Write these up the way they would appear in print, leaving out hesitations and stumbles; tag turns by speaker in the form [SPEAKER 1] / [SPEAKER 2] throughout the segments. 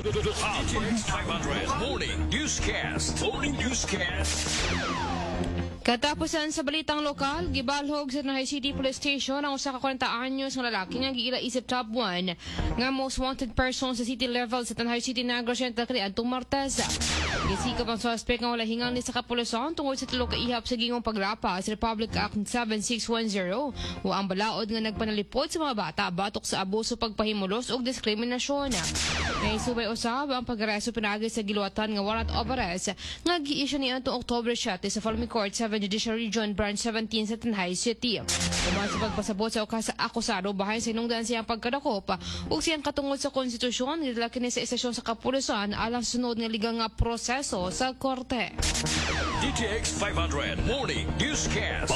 [SPEAKER 1] DTX 500 Morning Newscast. Morning Newscast.
[SPEAKER 2] Katapusan sa balitang lokal, gibalhog sa Nahay City Police Station ang usa ka 40 anyos nga lalaki nga giila isip top 1 nga most wanted person sa city level sa Tanhay City, Negros Oriental kaniadtong Martes. Gisikap ang suspect nga wala hingang ni sa kapulisan tungod sa tulo ka ihap sa gingong paglapa sa Republic Act 7610 o ang balaod nga nagpanalipod sa mga bata batok sa abuso, pagpahimulos ug diskriminasyon. Naisubay usab ang pag-aresto pinagi sa giluwatan nga warrant of arrest nga gi-issue ni Antong October 7 sa Falmi Court 7 Judicial Region Branch 17 sa Tanhay City. Uman sa pagpasabot sa akusado bahay sa hinungdan siyang pagkadakop ug siyang katungod sa konstitusyon gidala kini sa istasyon sa kapulisan alang sunod nga ligang nga proseso sa korte.
[SPEAKER 1] DTX 500 Morning Newscast.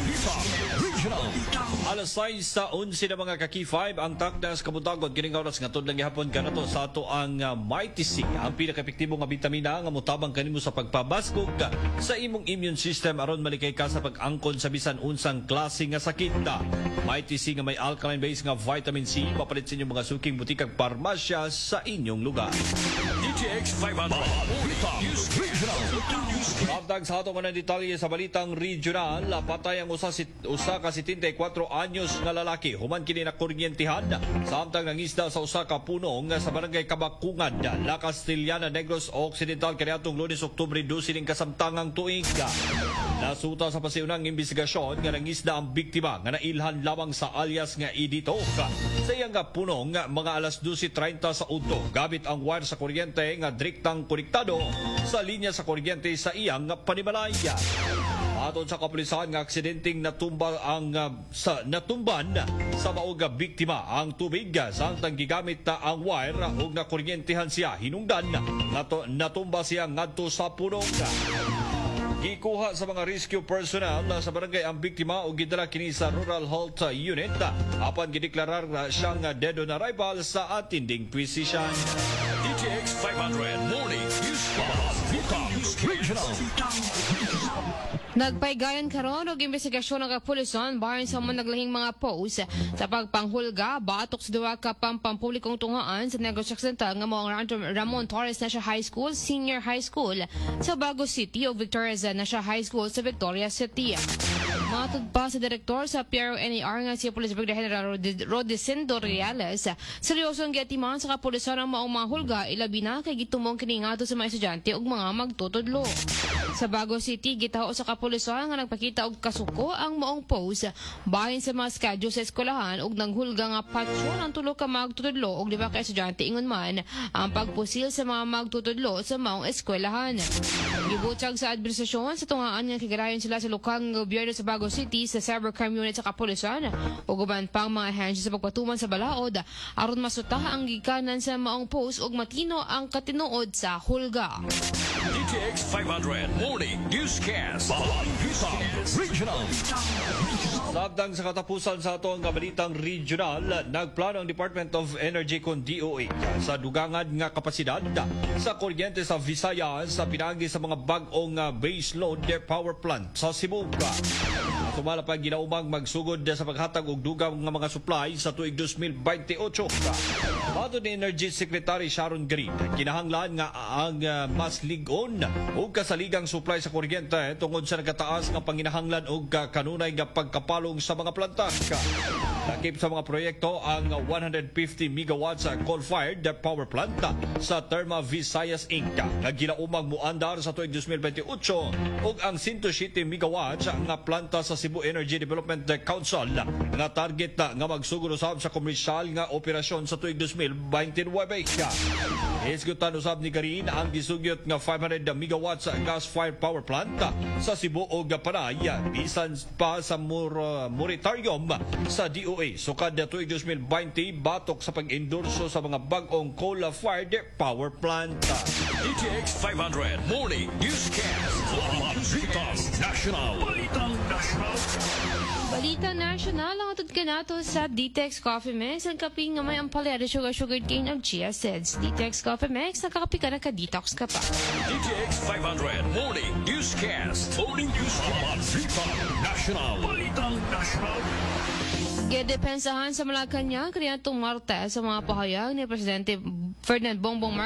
[SPEAKER 3] Alas 6 sa 11 na mga kaki-5 ang takdas kabutagon kining oras nga tudlang gihapon kanato sa ato ang Mighty C, ang pinaka-epektibo nga bitamina nga motabang kanimo sa pagpabaskog sa imong immune system aron malikay ka sa pag-angkon sa bisan unsang klase nga sakit. Mighty C nga may alkaline base nga vitamin C papalit sa inyong mga suking butikag parmasya sa inyong lugar.
[SPEAKER 1] DTX 500 Morning Newscast.
[SPEAKER 3] Pagdag sa ato nga detalye sa balitang regional, patay ang usa ka 74 anyos nga lalaki human kini na kuryentihan samtang nangisda sa usa ka punong sa barangay Kabakungan, La Castellana, Negros Occidental kaniadtong Lunes, Oktubre 12 ning kasamtangang tuig. Nasuta sa pasiunang investigasyon nga nangisda ang biktima nga nailhan lamang sa alias nga Idito sa iyang punong mga alas 12:30 sa udto gamit ang wire sa kuryente nga direktang konektado sa linya sa kuryente sa iyang panimalaya. Aton sa kapulisan nga aksidenteng natumban sa maong biktima ang tubig samtang gigamit ang wire ug nakuryentehan siya hinungdan natumba siya ngadto sa punong. Gikuha sa mga rescue personnel sa barangay ang biktima o gidala kini sa Rural Health Unit apan gideklarar siyang dead on arrival sa atinding physician.
[SPEAKER 1] DTX 500 Morning Newscast.
[SPEAKER 2] Nagpaygayan karon og investigasyon ng kapulisan bahin sa mga naglahing mga post sa pagpanghulga batok sa duwa ka pampublikong tungaan sa Negros Occidental nga mao ang Ramon Torres National High School, Senior High School sa Bago City o Victoria National High School sa Victoria City. Matod pa sa direktor sa PRO-NAR nga si Police Brigadier General Rodicindo Reales, seryosong giatiman sa kapulisan ang maong mga hulga ilabi na kay gitumong kini ngadto sa mga estudyante ug mga magtutudlo. Sa Bago City, gitaho sa kapulisan nga nagpakita og kasuko ang maong post bahin sa mga schedule sa eskwelahan ug nanghulga nga patrol ang tulo ka magtutudlo ug 5 ka estudyante ingon man ang pagpusil sa mga magtutudlo sa maong eskwelahan. Gibutyag sa administrasyon sa tungaan nga kigalayon sila sa lokal nga gobyerno sa Bago City sa cybercrime unit sa kapulisan ug uban pang mga ahensya sa pagpatuman sa balaod aron masuta ang gikanan sa maong post ug matino ang katinuod sa hulga.
[SPEAKER 1] DTX 500 Morning Newscast. Regional.
[SPEAKER 3] Sabdang sa katapusan sa ato ang kabalitang regional, nagplano ang Department of Energy kon DOE sa dugangan nga kapasidad sa kuryente sa Visayas sa pinagi sa mga bag-ong base load power plant sa Cebu. Sumala pa ginaumang magsugod sa paghatag og dugang nga mga supply sa tuig 2028. Matod ni Energy Secretary Sharon Green, kinahanglan nga ang mas ligon og kasaligang supply sa kuryente tungod sa nagataas nga panginahanglan og kanunay nga pagkapalong sa mga planta. Lakip sa mga proyekto ang 150 megawatts coal-fired power plant sa Terma Visayas Inc. nga ginaumang muandar sa tuig 2028 ug ang 107 megawatts nga planta sa Cebu Energy Development Council nga target nga magsugod usab sa komersyal nga operasyon sa tuig 2029. Isgutan usab ni Karin ang gisugyot nga 500 megawatts gas-fired power plant sa Cebu ug Panay bisan pa sa moratorium sa DOE sukad na tuig 2020 batok sa pag-endorso sa mga bag-ong coal-fired power plant.
[SPEAKER 1] DTX 500 Morning Newscast.
[SPEAKER 2] Balitang nasyonal ang atod kanato sa DTX Coffee Mix ang kape nga may ampalera sugar cane ug chia seeds. DTX Coffee Mix nakakape ka na ka-detox ka pa.
[SPEAKER 1] DTX 500 Morning Newscast. Morning Newscast. Balitang nasyonal.
[SPEAKER 2] Gidepensahan sa Malacanang kaniyadtong Martes sa mga pahayag ni Presidente Ferdinand Bongbong Marcos